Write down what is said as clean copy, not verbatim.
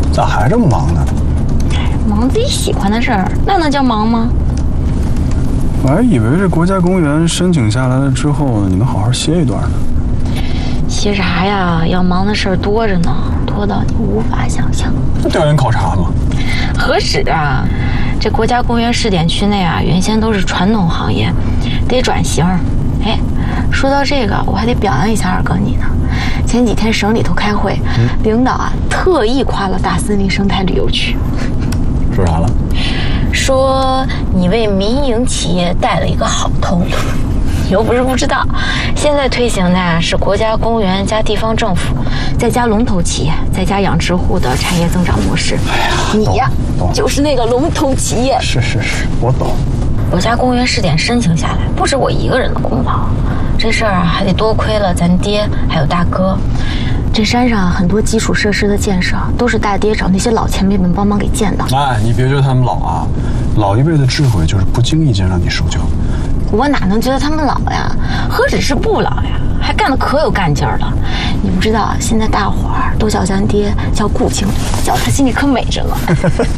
咋还这么忙呢？ 忙自己喜欢的事儿，那能叫忙吗？ 我还以为这国家公园申请下来了之后，你能好好歇一段呢。 歇啥呀？要忙的事儿多着呢，多到你无法想象。 调研考察吗？ 何止啊！这国家公园试点区内啊，原先都是传统行业，得转型。哎，说到这个，我还得表扬一下二哥你呢。前几天省里头开会，领导啊特意夸了大森林生态旅游区。 说啥了？ 说你为民营企业带了一个好头。你又不是不知道，现在推行的是国家公园加地方政府，再加龙头企业，再加养殖户的产业增长模式。你呀，就是那个龙头企业。 是，我懂。 国家公园试点申请下来，不止我一个人的功劳，这事儿啊还得多亏了咱爹还有大哥。这山上很多基础设施的建设都是大爹找那些老前辈们帮忙给建的。 哎，你别觉得他们老啊，老一辈的智慧就是不经意间让你受教。 我哪能觉得他们老呀？何止是不老呀，还干得可有干劲儿了。你不知道，现在大伙儿都叫咱爹叫顾经理，叫他心里可美着呢。